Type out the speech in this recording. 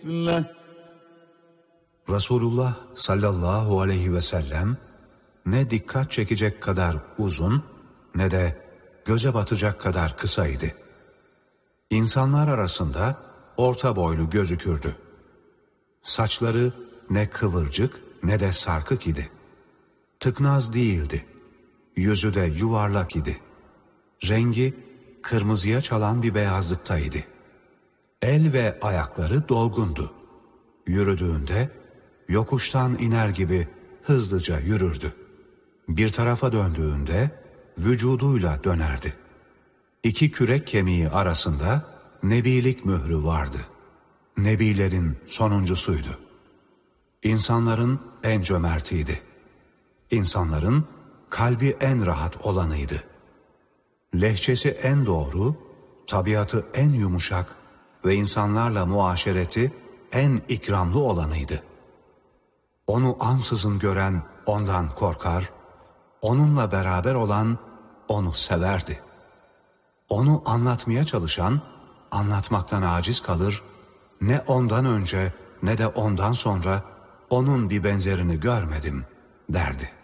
Resulullah sallallahu aleyhi ve sellem ne dikkat çekecek kadar uzun ne de göze batacak kadar kısaydı. İnsanlar arasında orta boylu gözükürdü. Saçları ne kıvırcık ne de sarkık idi. Tıknaz değildi. Yüzü de yuvarlak idi. Rengi kırmızıya çalan bir beyazlıktaydı. El ve ayakları dolgundu. Yürüdüğünde yokuştan iner gibi hızlıca yürürdü. Bir tarafa döndüğünde vücuduyla dönerdi. İki kürek kemiği arasında nebilik mührü vardı. Nebilerin sonuncusuydu. İnsanların en cömertiydi. İnsanların kalbi en rahat olanıydı. Lehçesi en doğru, tabiatı en yumuşak ve insanlarla muaşereti en ikramlı olanıydı. Onu ansızın gören ondan korkar, onunla beraber olan onu severdi. Onu anlatmaya çalışan anlatmaktan aciz kalır, ne ondan önce ne de ondan sonra onun bir benzerini görmedim derdi.